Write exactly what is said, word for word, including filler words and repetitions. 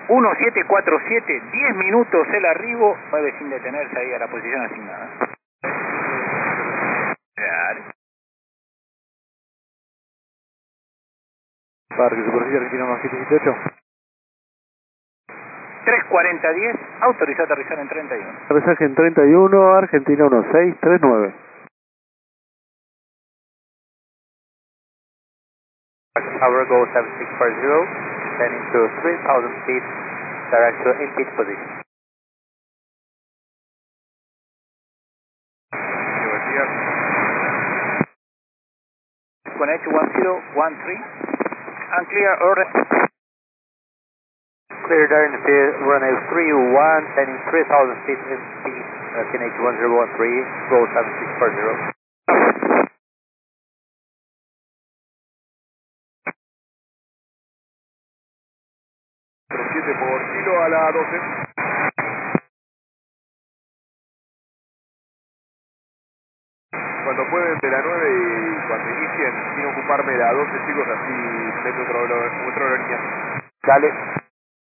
uno siete cuatro siete, diez minutos el arribo, mueve sin detenerse ahí a la posición asignada. Dale. Parque Superficie Argentina uno siete siete ocho. tres cuarenta diez, autorizó a aterrizar en treinta y uno. Aterrizaje en treinta y uno, Argentina uno seis tres nueve. Tower Go seven six four zero, descending to three thousand feet, direct to in pitch position. Buen día. Connect one zero one three, and clear order. Clear there in the field, runway three one, descending three thousand feet in pitch, uh, K N H one zero one three, Go seven six four zero. siete por kilo a la doce. Cuando pueden de la nueve y cuando inicien, sin ocuparme la doce, chicos, así meto otro, otro aerolínea. Dale.